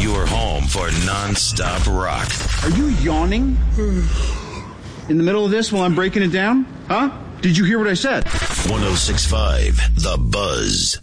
Your home for non-stop rock. Are you yawning in the middle of this while I'm breaking it down? Huh? Did you hear what I said? 106.5 The Buzz.